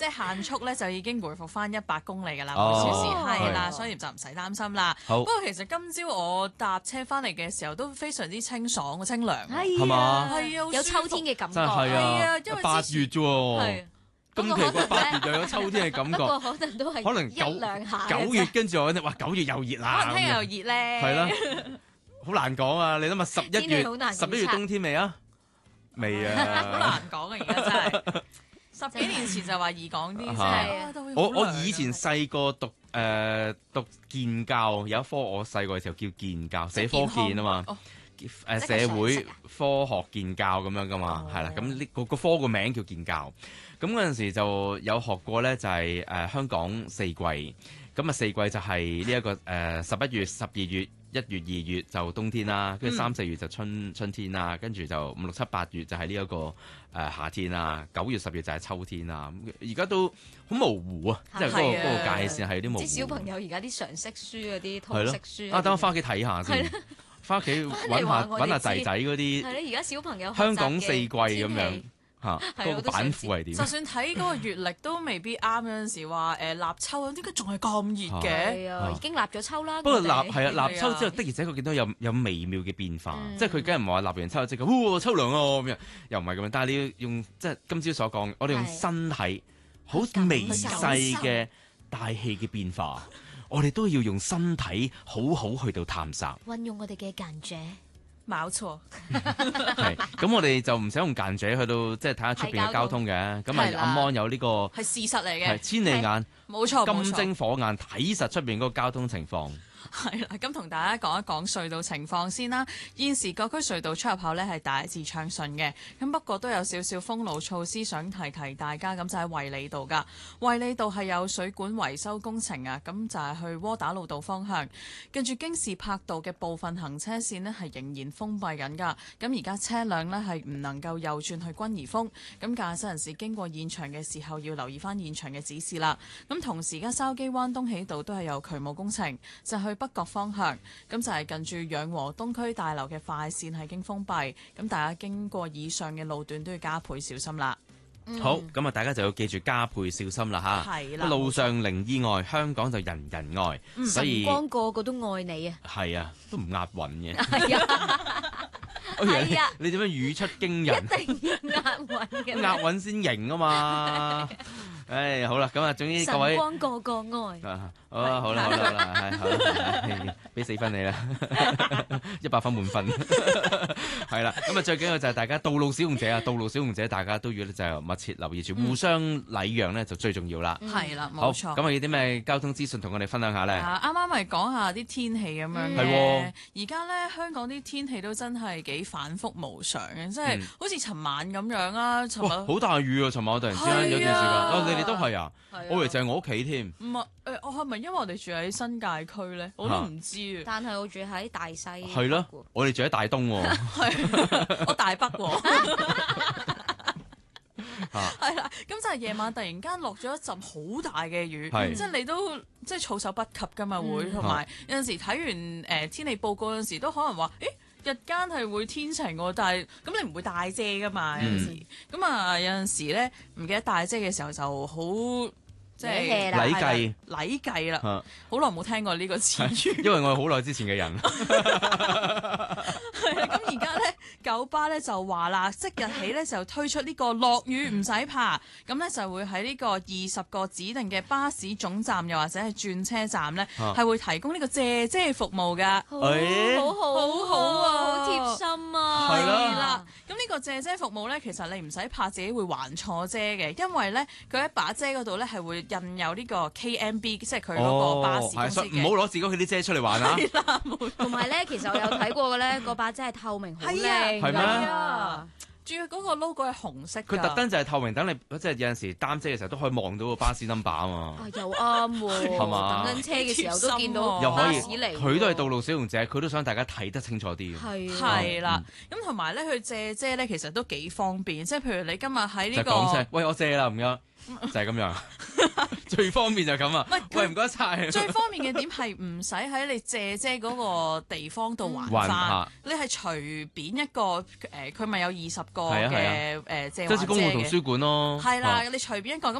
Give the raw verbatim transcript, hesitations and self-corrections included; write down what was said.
即係限速咧就已經回復翻一百公里㗎啦，每哦小時係啦， 係所以就唔使擔心啦。 好不過其實今朝我搭車翻嚟嘅時候都非常之清爽清涼， 係嘛係啊， 有秋天嘅感覺， 真係係係啊啊因為， 八之前月啫喎係。 咁奇怪，八月又有秋天嘅感覺， 不過可能都係可能一兩下九九月跟住我覺得哇九月又熱啦， 可能聽日又熱咧， 係啦，好難講啊！你諗下十一天月氣好難預測十一月冬天未啊？未好啊！ 難講啊！而家真係十幾年前就話易講啲啫， 係啊都會我我好涼以前細個讀誒、呃、讀建教有一科，我細個嘅時候叫建教，寫科建啊嘛。 哦誒、 即係社會常識啊科學建教咁樣噶嘛，係啦、咁呢個個科個名叫建教。咁嗰陣時就有學過咧，就係、誒、香港四季。咁啊四季就係呢一個誒十一月、十二月、一月、二月就冬天啦，跟住三四月就春春天啦，跟住就五六七八月就係呢一個誒、呃、夏天啦，九月十月就係秋天啦。咁而家都好模糊啊，即係嗰個係啊嗰個界線係有啲模糊。 啲小朋友而家啲常識書嗰啲通係咯識書啊，等我翻屋企睇下先。翻屋企揾下話我哋揾下仔知仔嗰啲。 係咧，而家小朋友香港四季咁樣天氣嚇， 係嗰個版我都想知褲係點就？算睇嗰個月歷都未必啱，有陣時話誒立秋點解仲係咁熱嘅？ 係啊，已經立咗秋啦。 不過立我哋係啊，立秋之後係啊的而且確見到有有微妙嘅變化， 嗯即係佢梗係唔係話立完秋即係哇秋涼啊咁樣，又唔係咁樣。但係你要用即係今朝所講，我哋用係身體好感微受細嘅大氣嘅變化，我哋都要用身體好好去到探索。 運用我哋嘅間者， 冇錯， 係咁，我哋就唔使用間者去到即係睇下出邊嘅交通嘅。咁啊， 係啦阿 Mon 有呢個係事實嚟係嘅， 千里眼。 冇錯冇錯。 金睛火眼睇實出邊嗰個交通情況。 係啦，咁同大家講一講隧道情況先啦。現時各區隧道出入口呢係大致暢順嘅，咁不過都有少少封路措施想提提大家，咁就喺衛理道㗎。衛理道係有水管維修工程啊，咁就係去窩打老道方向，跟住京士柏道嘅部分行車線呢係仍然封閉緊㗎。咁而家車輛呢係唔能夠右轉去君怡峰，咁駕駛人士經過現場嘅時候要留意翻現場嘅指示啦。咁同時而家筲箕灣東喜道都係有渠務工程，就去北角方向，咁就係近住養和東區大樓嘅快線係經封閉，咁大家經過以上嘅路段都要加倍小心啦。 好，咁啊，大家就要記住加倍小心啦吓。 係啦路上零意外，香港就人人愛，所以光個個都愛你啊！ 係啊，都唔押韻嘅。 係啊， 哎呀係啊你點樣語出驚人？ 一定要押韻嘅。 押韻先型啊嘛！唉，好啦，咁啊，總之各位。 晨光個個愛。 啊，好啦，好啦，好啦，好啦，係好啦，係俾四分你啦，一百分滿分，係啦。咁啊，最緊要就係大家道路使用者啊，道路使用者大家都要咧就密切留意住，互相禮讓咧就最重要啦。 係啦， 好， 冇錯。 咁啊，有啲咩交通資訊同我哋分享下咧？ 啊，啱啱咪講下啲天氣咁樣嗯係嘅喎。 而家咧香港啲天氣都真係幾反覆無常嘅，即係嗯好似尋晚咁樣啦。尋哇， 日好大雨啊！尋晚我突然之間有段時間， 係啊哦，你哋都係啊？ 係啊我以為就係我屋企添。 唔係誒，我係咪因為我哋住喺新界區咧？我都唔知啊。 但係我住喺大西。 係咯，我哋住喺大東喎。 係我大北喎。 啊係啦，咁就係夜晚突然間落咗一陣好大嘅雨， 係即係你都即係措手不及噶嘛會， 嗯同埋有陣時睇完誒、呃、天氣報告嗰陣時都可能話，誒日間係會天晴喎，但係咁你唔會帶遮噶嘛有陣時，咁啊、有陣時咧唔記得帶遮嘅時候就好即係 hea 啦禮計禮計啦， 啊好耐冇聽過呢個詞語。 因為我係好耐之前嘅人。 係啦，咁而家咧九巴咧就話啦，即日起咧就推出呢個落雨唔使怕，咁咧就會喺呢個二十個指定嘅巴士總站又或者係轉車站咧， 啊係會提供呢個借遮服務㗎。 好誒好好好好啊好貼心啊！ 係啦係啦，咁呢個借遮服務咧，其實你唔使怕自己會還錯遮嘅，因為咧佢喺把遮嗰度咧係會印有呢個 K M B，即係佢嗰個巴士公司係所以唔好嘅。 攞自己屋企啲遮出嚟玩啊！ 同埋咧，其實我有睇過嘅咧，個把真係透明，好係啊靚㗎。 係咩啊仲要嗰個 logo 係紅色㗎。 佢特登就係透明，等你即係有陣時擔遮嘅時候都可以望到個巴士 number 啊嘛。 啊，又啱喎！ 係嘛等緊車嘅時候都見到又可以巴士嚟喎， 佢都係道路使用者，佢都想大家睇得清楚啲。 係啊係啦，咁同埋咧，佢借遮咧，其實都幾方便。即係譬如你今日喺呢就講聲個， 喂，我借啦，唔該，就係咁樣。最方便就咁啊！ 喂佢喂，唔該晒。 最方便嘅點係唔使喺你借遮嗰個地方度還還翻下， 你係隨便一個誒，佢咪有二十個係啊係嘅誒借還遮即係好似公共圖嘅， 書館咯。 係啦， 啊你隨便一個咁